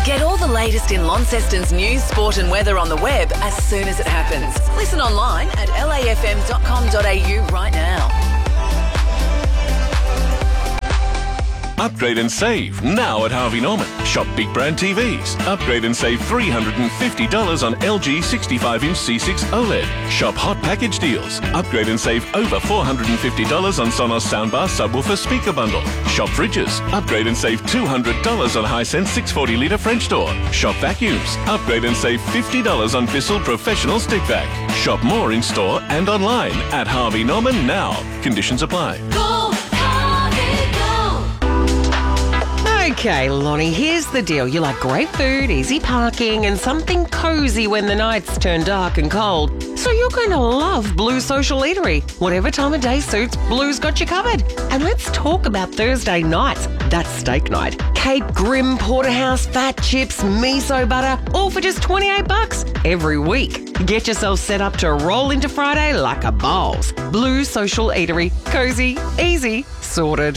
Get all the latest in Launceston's news, sport and weather on the web as soon as it happens. Listen online at lafm.com.au right now. Upgrade and save now at Harvey Norman. Shop big brand TVs. Upgrade and save $350 on LG 65-inch C6 OLED. Shop hot package deals. Upgrade and save over $450 on Sonos soundbar subwoofer speaker bundle. Shop fridges. Upgrade and save $200 on Hisense 640-litre French door. Shop vacuums. Upgrade and save $50 on Bissell Professional Stick Vac. Shop more in store and online at Harvey Norman now. Conditions apply. Okay, Lonnie, here's the deal. You like great food, easy parking, and something cosy when the nights turn dark and cold. So you're going to love Blue's Social Eatery. Whatever time of day suits, Blue's got you covered. And let's talk about Thursday nights. That's steak night. Cape Grim, porterhouse, fat chips, miso butter, all for just $28 every week. Get yourself set up to roll into Friday like a boss. Blue's Social Eatery. Cozy, easy, sorted.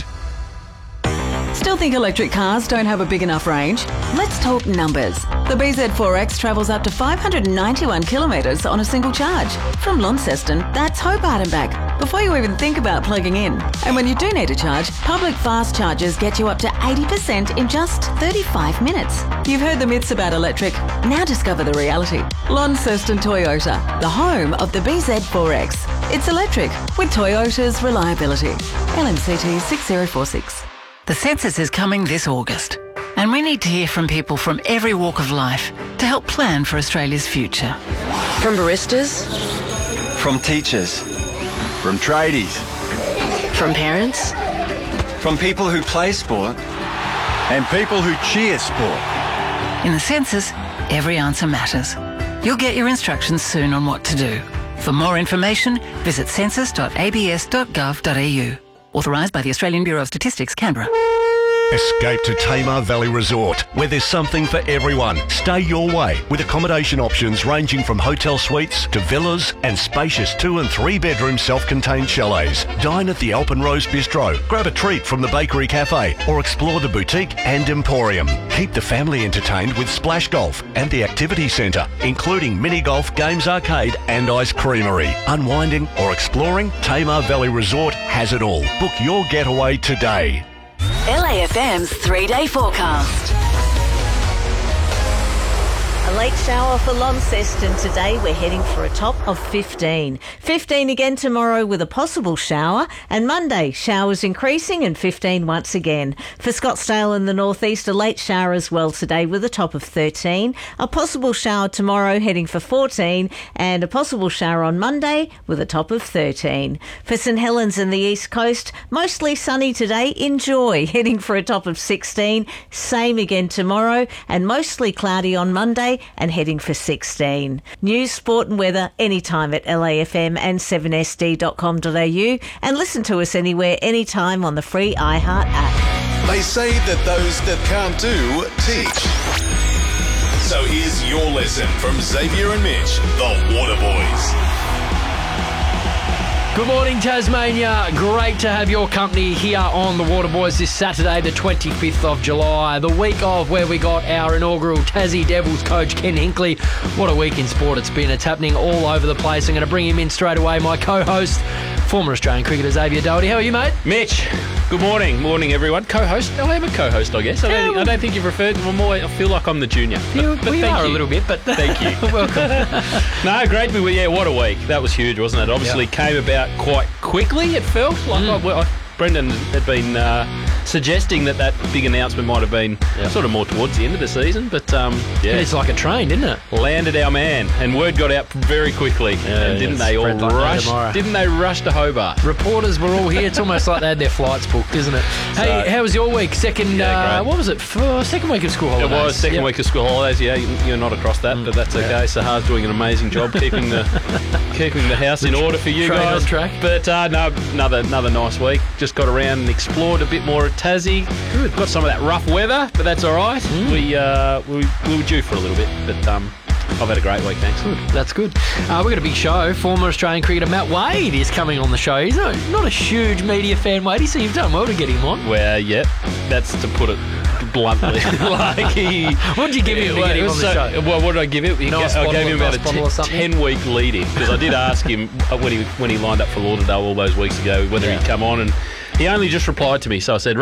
Still think electric cars don't have a big enough range? Let's talk numbers. The BZ4X travels up to 591 kilometres on a single charge. From Launceston, that's Hobart and back, before you even think about plugging in. And when you do need a charge, public fast chargers get you up to 80% in just 35 minutes. You've heard the myths about electric. Now discover the reality. Launceston Toyota, the home of the BZ4X. It's electric with Toyota's reliability. LMCT 6046. The census is coming this August, and we need to hear from people from every walk of life to help plan for Australia's future. From baristas, from teachers, from tradies, from parents, from people who play sport, and people who cheer sport. In the census, every answer matters. You'll get your instructions soon on what to do. For more information, visit census.abs.gov.au. Authorised by the Australian Bureau of Statistics, Canberra. Escape to Tamar Valley Resort, where there's something for everyone. Stay your way with accommodation options ranging from hotel suites to villas and spacious 2 and 3 bedroom self-contained chalets. Dine at the Alpenrose Bistro, grab a treat from the Bakery Cafe, or explore the boutique and emporium. Keep the family entertained with Splash Golf and the Activity Centre, including mini golf, games arcade and ice creamery. Unwinding or exploring, Tamar Valley Resort has it all. Book your getaway today. LAFM's 3-day forecast. A late shower for Launceston today. We're heading for a top of 15. 15 again tomorrow with a possible shower. And Monday, showers increasing and 15 once again. For Scottsdale in the northeast, a late shower as well today with a top of 13. A possible shower tomorrow heading for 14. And a possible shower on Monday with a top of 13. For St Helens in the east coast, mostly sunny today. Enjoy. Heading for a top of 16. Same again tomorrow. And mostly cloudy on Monday and heading for 16. News, sport and weather anytime at LAFM and 7sd.com.au, and listen to us anywhere, anytime on the free iHeart app. They say that those that can't do, teach. So here's your lesson from Xavier and Mitch, the Waterboys. Good morning, Tasmania. Great to have your company here on the Waterboys this Saturday, the 25th of July, the week of where we got our inaugural Tassie Devils coach, Ken Hinkley. What a week in sport it's been. It's happening all over the place. I'm going to bring him in straight away, my co-host, former Australian cricketer Xavier Doherty. How are you, mate? Mitch, good morning. Morning, everyone. Co-host? I am a co-host, I guess. I don't think you've referred to me more. I feel like I'm the junior. But you are a little bit, but thank you. Welcome. No, great. Yeah, what a week. That was huge, wasn't it? Obviously came about quite quickly, it felt. Brendan had been suggesting that big announcement might have been sort of more towards the end of the season, but it's like a train, didn't it? Landed our man, and word got out very quickly. And didn't they all rush? Didn't they rush to Hobart? Reporters were all here. It's almost like they had their flights booked, isn't it? Hey, how was your week? Second, what was it? Second week of school holidays. It was second week of school holidays. Yeah, you're not across that, but that's okay. Sahar's doing an amazing job keeping the house in order for you guys. On track. But no, another nice week. Just got around and explored a bit more of Tassie. Good. Got some of that rough weather, but that's all right. We were due for a little bit, but I've had a great week, thanks. Good, that's good. We've got a big show. Former Australian cricketer Matt Wade is coming on the show. He's not a huge media fan, Wadey, so you've done well to get him on. Well, yeah, that's to put it bluntly. What did you give him to get him on the show? Well, what did I give him? I gave him about a 10-week lead-in, because I did ask him when he lined up for Lauderdale all those weeks ago whether he'd come on, and he only just replied to me. So I said,